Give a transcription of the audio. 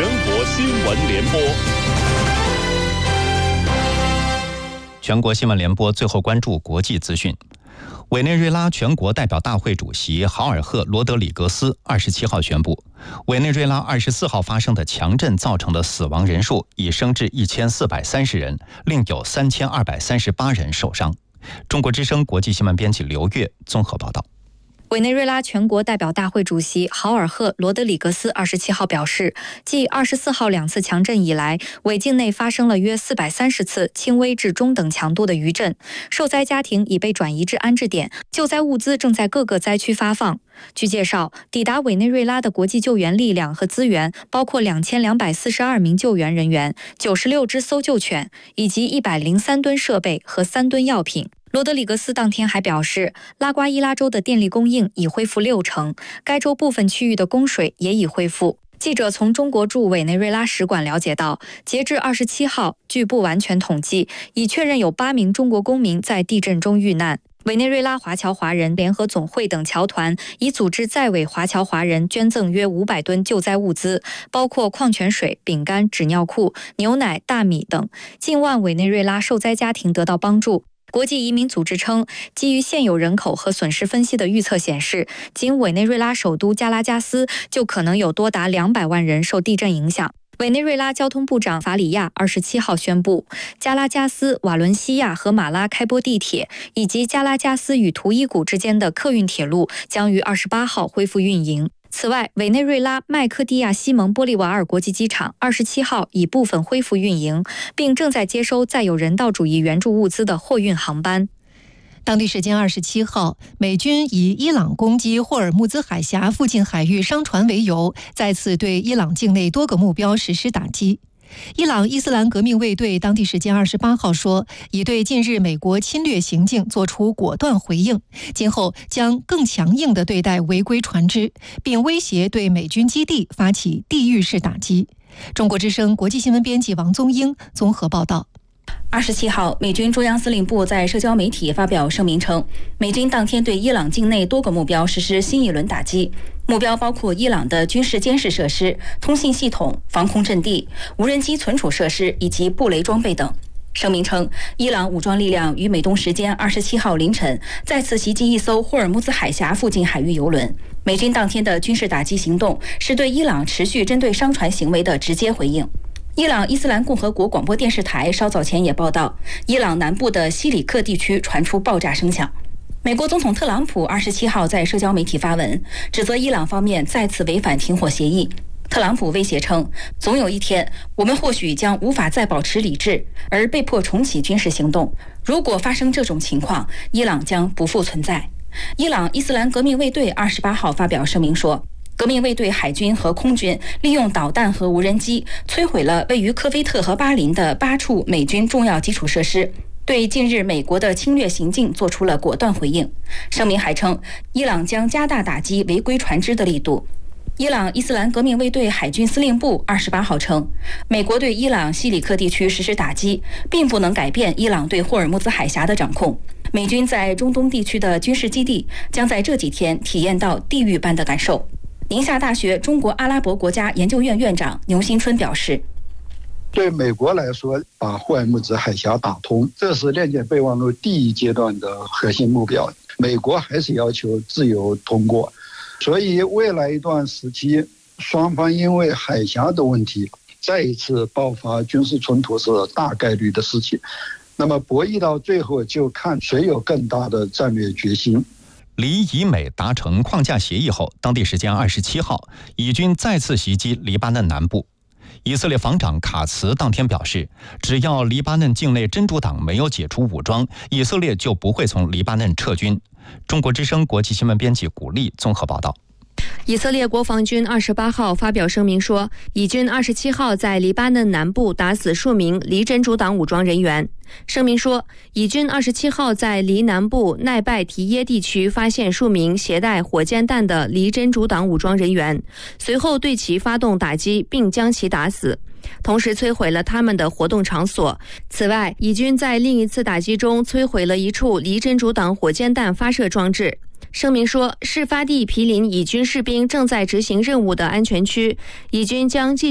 全国新闻联播。 全国新闻联播最后关注国际资讯。委内瑞拉全国代表大会主席豪尔赫·罗德里格斯27号宣布，委内瑞拉24号发生的强震造成的死亡人数已升至1430人，另有3238人受伤。中国之声国际新闻编辑刘越综合报道。 委内瑞拉全国代表大会主席豪尔赫·罗德里格斯27号表示，继24号2次强震以来，委境内发生了约430次轻微至中等强度的余震，受灾家庭已被转移至安置点，救灾物资正在各个灾区发放。据介绍，抵达委内瑞拉的国际救援力量和资源包括2242名救援人员、96只搜救犬，以及103吨设备和3吨药品。罗德里格斯当天还表示，拉瓜伊拉州的电力供应已恢复60%，该州部分区域的供水也已恢复。记者从中国驻委内瑞拉使馆了解到，截至27号，据不完全统计，已确认有8名中国公民在地震中遇难。委内瑞拉华侨华人联合总会等侨团已组织在委华侨华人捐赠约500吨救灾物资，包括矿泉水、饼干、纸尿裤、牛奶、大米等，近万委内瑞拉受灾家庭得到帮助。国际移民组织称，基于现有人口和损失分析的预测显示，仅委内瑞拉首都加拉加斯就可能有多达200万人受地震影响。委内瑞拉交通部长法里亚27号宣布，加拉加斯、瓦伦西亚和马拉开波地铁以及加拉加斯与图伊古之间的客运铁路将于28号恢复运营。此外，委内瑞拉麦克蒂亚西蒙波利瓦尔国际机场27号已部分恢复运营，并正在接收载有人道主义援助物资的货运航班。 当地时间27号，美军以伊朗攻击霍尔木兹海峡附近海域商船为由，再次对伊朗境内多个目标实施打击。伊朗伊斯兰革命卫队当地时间28号说，已对近日美国侵略行径作出果断回应，今后将更强硬地对待违规船只，并威胁对美军基地发起地狱式打击。中国之声国际新闻编辑王宗英综合报道。 27号，美军中央司令部在社交媒体发表声明称，美军当天对伊朗境内多个目标实施新一轮打击，目标包括伊朗的军事监视设施、通信系统、防空阵地、无人机存储设施以及布雷装备等。声明称，伊朗武装力量于美东时间27号凌晨再次袭击一艘霍尔木兹海峡附近海域油轮。美军当天的军事打击行动是对伊朗持续针对商船行为的直接回应。伊朗伊斯兰共和国广播电视台稍早前也报道，伊朗南部的西里克地区传出爆炸声响。美国总统特朗普27号在社交媒体发文，指责伊朗方面再次违反停火协议。特朗普威胁称，总有一天我们或许将无法再保持理智，而被迫重启军事行动。如果发生这种情况，伊朗将不复存在。伊朗伊斯兰革命卫队28号发表声明说，革命卫队海军和空军利用导弹和无人机摧毁了位于科威特和巴林的8处美军重要基础设施，对近日美国的侵略行径做出了果断回应。声明还称，伊朗将加大打击违规船只的力度。伊朗伊斯兰革命卫队海军司令部28号称，美国对伊朗西里克地区实施打击，并不能改变伊朗对霍尔木兹海峡的掌控。美军在中东地区的军事基地将在这几天体验到地狱般的感受。宁夏大学中国阿拉伯国家研究院院长牛新春表示， 对美国来说，把霍尔木兹海峡打通，这是链接备忘录第一阶段的核心目标。美国还是要求自由通过，所以未来一段时期，双方因为海峡的问题再一次爆发军事冲突是大概率的事情。那么博弈到最后，就看谁有更大的战略决心。 离以美达成框架协议后，当地时间27号，以军再次袭击黎巴嫩南部。以色列防长卡茨当天表示，只要黎巴嫩境内真主党没有解除武装，以色列就不会从黎巴嫩撤军。中国之声国际新闻编辑古丽综合报道。 以色列国防军28号发表声明说，以军27号在黎巴嫩南部打死数名黎真主党武装人员。声明说，以军27号在黎南部奈拜提耶地区发现数名携带火箭弹的黎真主党武装人员，随后对其发动打击，并将其打死，同时摧毁了他们的活动场所。此外，以军在另一次打击中摧毁了一处黎真主党火箭弹发射装置。声明说，事发地毗邻以军士兵正在执行任务的安全区，以军将继